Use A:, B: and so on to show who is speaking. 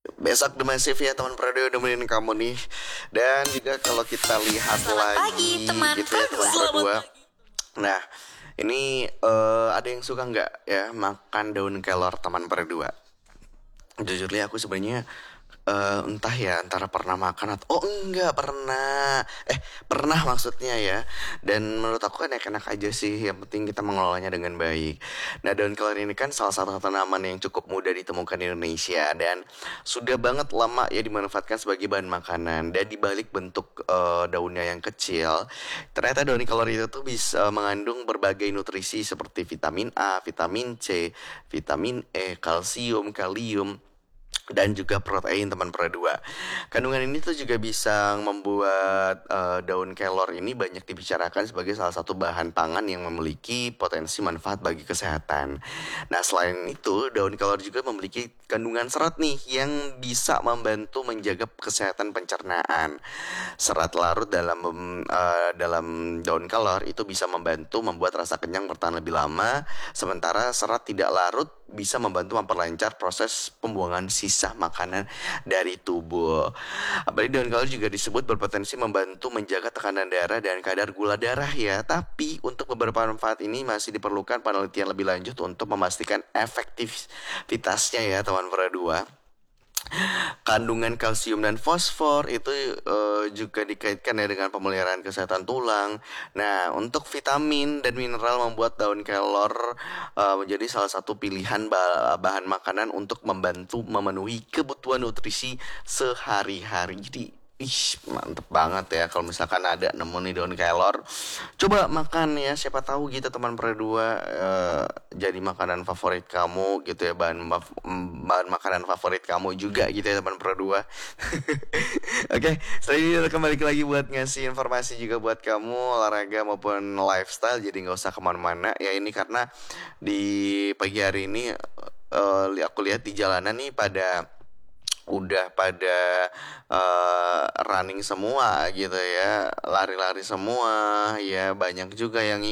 A: Besok The Massive ya teman Prado nemenin kamu nih. Dan juga kalau kita lihat
B: Selamat pagi
A: lagi
B: teman
A: gitu ya teman
B: Prado.
A: Prado. Nah, ini ada yang suka nggak ya makan daun kelor teman Prado? Jujur li aku sebenarnya entah ya antara pernah makan atau enggak pernah, pernah maksudnya ya. Dan menurut aku kan enak-enak aja sih, yang penting kita mengelolanya dengan baik. Nah, daun kelor ini kan salah satu tanaman yang cukup mudah ditemukan di Indonesia dan sudah banget lama ya dimanfaatkan sebagai bahan makanan. Dan dibalik bentuk daunnya yang kecil, ternyata daun kelor itu tuh bisa mengandung berbagai nutrisi seperti vitamin A, vitamin C, vitamin E, kalsium, kalium, dan juga protein teman dua. Kandungan ini tuh juga bisa membuat daun kelor ini banyak dibicarakan sebagai salah satu bahan pangan yang memiliki potensi manfaat bagi kesehatan. Nah, selain itu, daun kelor juga memiliki kandungan serat nih yang bisa membantu menjaga kesehatan pencernaan. Serat larut dalam daun kelor itu bisa membantu membuat rasa kenyang bertahan lebih lama, sementara serat tidak larut bisa membantu memperlancar proses pembuangan sisa makanan dari tubuh. Apalagi daun kelor juga disebut berpotensi membantu menjaga tekanan darah dan kadar gula darah ya. Tapi untuk beberapa manfaat ini masih diperlukan penelitian lebih lanjut untuk memastikan efektivitasnya ya teman dua. Kandungan kalsium dan fosfor itu juga dikaitkan ya dengan pemeliharaan kesehatan tulang. Nah, untuk vitamin dan mineral membuat daun kelor menjadi salah satu pilihan bahan makanan untuk membantu memenuhi kebutuhan nutrisi sehari-hari. Jadi, mantep banget ya kalau misalkan ada nemu nih daun kelor. Coba makan ya, siapa tahu gitu teman berdua jadi makanan favorit kamu gitu ya, bahan makanan favorit kamu juga gitu ya teman berdua. Oke, setelah ini kita kembali lagi buat ngasih informasi juga buat kamu olahraga maupun lifestyle. Jadi nggak usah kemana-mana ya ini karena di pagi hari ini aku lihat di jalanan nih udah pada running semua gitu ya, lari-lari semua ya, banyak juga yang